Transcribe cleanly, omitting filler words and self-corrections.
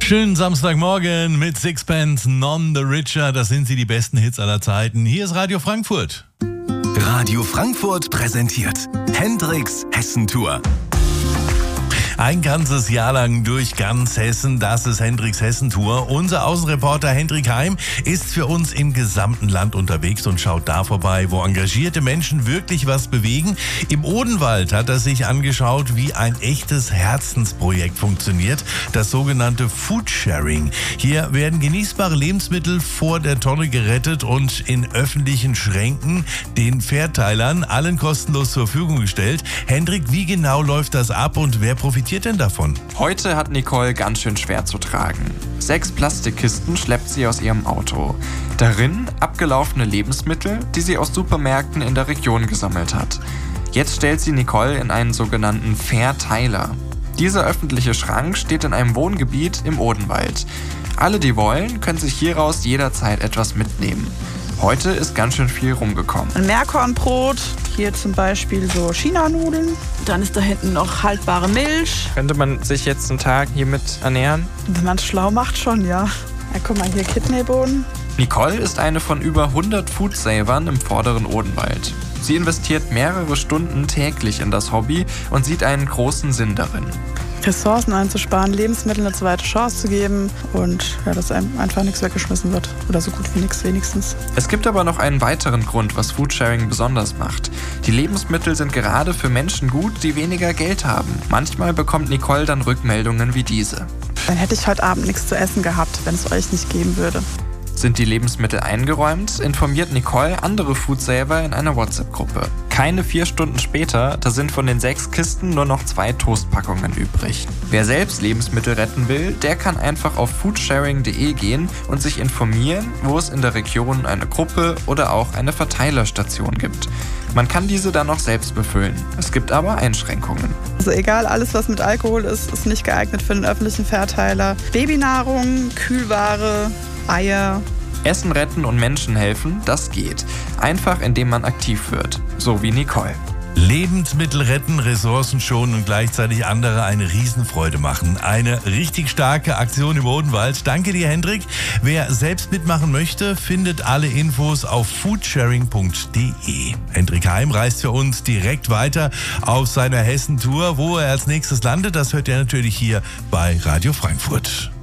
Schönen Samstagmorgen mit Sixpence, None the Richer. Das sind sie, die besten Hits aller Zeiten. Hier ist Radio Frankfurt. Radio Frankfurt präsentiert Hendrix Hessentour. Ein ganzes Jahr lang durch ganz Hessen, das ist Hendrix Hessentour. Unser Außenreporter Hendrik Heim ist für uns im gesamten Land unterwegs und schaut da vorbei, wo engagierte Menschen wirklich was bewegen. Im Odenwald hat er sich angeschaut, wie ein echtes Herzensprojekt funktioniert, das sogenannte Foodsharing. Hier werden genießbare Lebensmittel vor der Tonne gerettet und in öffentlichen Schränken den Verteilern allen kostenlos zur Verfügung gestellt. Hendrik, wie genau läuft das ab und wer profitiert denn davon? Heute hat Nicole ganz schön schwer zu tragen. 6 Plastikkisten schleppt sie aus ihrem Auto. Darin abgelaufene Lebensmittel, die sie aus Supermärkten in der Region gesammelt hat. Jetzt stellt sie Nicole in einen sogenannten Verteiler. Dieser öffentliche Schrank steht in einem Wohngebiet im Odenwald. Alle, die wollen, können sich hieraus jederzeit etwas mitnehmen. Heute ist ganz schön viel rumgekommen. Ein Meerkornbrot, hier zum Beispiel so China-Nudeln. Dann ist da hinten noch haltbare Milch. Könnte man sich jetzt einen Tag hiermit ernähren? Wenn man es schlau macht, schon, ja. Guck mal, hier Kidneybohnen. Nicole ist eine von über 100 Foodsavern im vorderen Odenwald. Sie investiert mehrere Stunden täglich in das Hobby und sieht einen großen Sinn darin. Ressourcen einzusparen, Lebensmitteln eine zweite Chance zu geben und ja, dass einem einfach nichts weggeschmissen wird. Oder so gut wie nichts wenigstens. Es gibt aber noch einen weiteren Grund, was Foodsharing besonders macht. Die Lebensmittel sind gerade für Menschen gut, die weniger Geld haben. Manchmal bekommt Nicole dann Rückmeldungen wie diese. Dann hätte ich heute Abend nichts zu essen gehabt, wenn es euch nicht geben würde. Sind die Lebensmittel eingeräumt, informiert Nicole andere Foodsaver in einer WhatsApp-Gruppe. Keine 4 Stunden später, da sind von den 6 Kisten nur noch 2 Toastpackungen übrig. Wer selbst Lebensmittel retten will, der kann einfach auf foodsharing.de gehen und sich informieren, wo es in der Region eine Gruppe oder auch eine Verteilerstation gibt. Man kann diese dann noch selbst befüllen. Es gibt aber Einschränkungen. Also egal, alles was mit Alkohol ist, ist nicht geeignet für den öffentlichen Verteiler. Babynahrung, Kühlware, Eier. Essen retten und Menschen helfen, das geht. Einfach indem man aktiv wird. So wie Nicole. Lebensmittel retten, Ressourcen schonen und gleichzeitig andere eine Riesenfreude machen. Eine richtig starke Aktion im Odenwald. Danke dir, Hendrik. Wer selbst mitmachen möchte, findet alle Infos auf foodsharing.de. Hendrik Heim reist für uns direkt weiter auf seiner Hessentour. Wo er als nächstes landet, das hört ihr natürlich hier bei Radio Frankfurt.